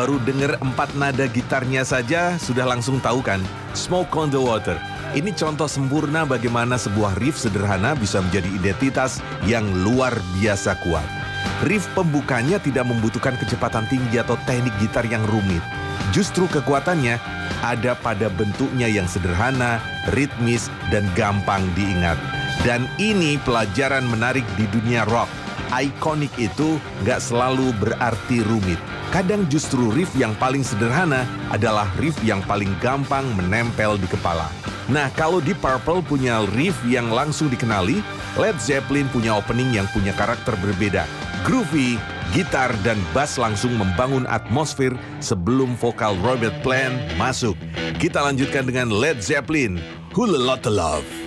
baru denger 4 nada gitarnya saja sudah langsung tahu kan? Smoke on the Water. Ini contoh sempurna bagaimana sebuah riff sederhana bisa menjadi identitas yang luar biasa kuat. Riff pembukanya tidak membutuhkan kecepatan tinggi atau teknik gitar yang rumit. Justru kekuatannya ada pada bentuknya yang sederhana, ritmis, dan gampang diingat. Dan ini pelajaran menarik di dunia rock. Ikonik itu nggak selalu berarti rumit. Kadang justru riff yang paling sederhana adalah riff yang paling gampang menempel di kepala. Nah, kalau Deep Purple punya riff yang langsung dikenali, Led Zeppelin punya opening yang punya karakter berbeda. Groovy, gitar dan bass langsung membangun atmosfer sebelum vokal Robert Plant masuk. Kita lanjutkan dengan Led Zeppelin, Whole Lotta Love.